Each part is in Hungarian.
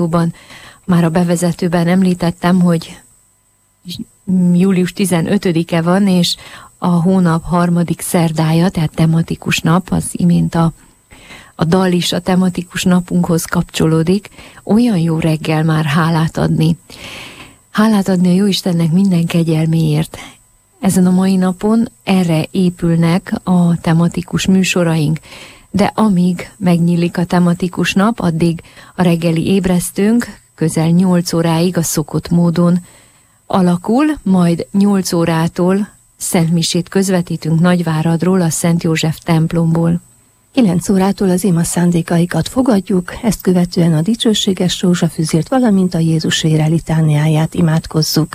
Már a bevezetőben említettem, hogy július 15-e van, és a hónap harmadik szerdája, tehát tematikus nap, az imént a dal is a tematikus napunkhoz kapcsolódik. Olyan jó reggel már hálát adni. Hálát adni a Jóistennek minden kegyelméért. Ezen a mai napon erre épülnek a tematikus műsoraink, de amíg megnyílik a tematikus nap, addig a reggeli ébresztőnk közel 8 óráig a szokott módon alakul, majd 8 órától szentmisét közvetítünk Nagyváradról, a Szent József templomból. 9 órától az ima szándékaikat fogadjuk, ezt követően a dicsőséges rózsafüzért, valamint a Jézus vére litániáját imádkozzuk.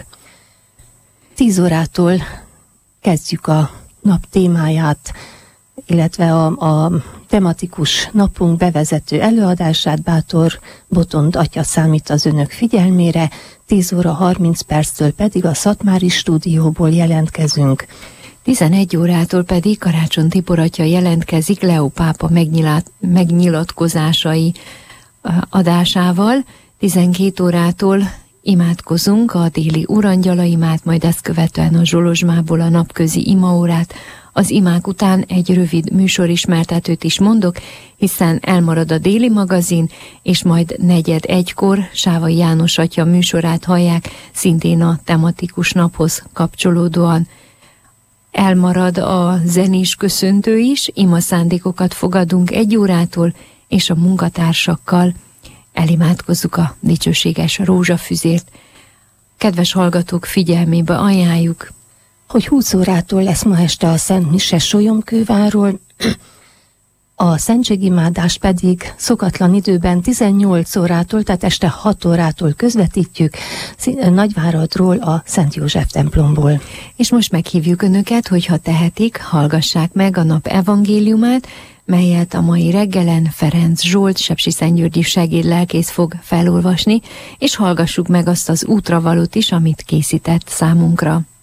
10 órától kezdjük a nap témáját, illetve a tematikus napunk bevezető előadását. Bátor Botond atya számít az önök figyelmére, 10 óra 30 perctől pedig a Szatmári stúdióból jelentkezünk. 11 órától pedig Karácsony Tibor atya jelentkezik Leó pápa megnyilatkozásai adásával. 12 órától imádkozunk a déli urangyalaimát, majd ezt követően a Zsolozsmából a napközi imaórát. Az imák után egy rövid műsorismertetőt is mondok, hiszen elmarad a déli magazin, és majd 4:45-kor Sávai János atya műsorát hallják, szintén a tematikus naphoz kapcsolódóan. Elmarad a zenés köszöntő is, ima szándékokat fogadunk 1 órától, és a munkatársakkal elimádkozzuk a dicsőséges rózsafüzért. Kedves hallgatók figyelmébe ajánljuk, hogy 20 órától lesz ma este a Szent Mise Solyomkővárról, a szentségimádás pedig szokatlan időben 18 órától, tehát este 6 órától közvetítjük Nagyváradról, a Szent József templomból. És most meghívjuk Önöket, hogyha tehetik, hallgassák meg a nap evangéliumát, melyet a mai reggelen Ferenc Zsolt, sepsiszentgyörgyi segédlelkész fog felolvasni, és hallgassuk meg azt az útravalót is, amit készített számunkra.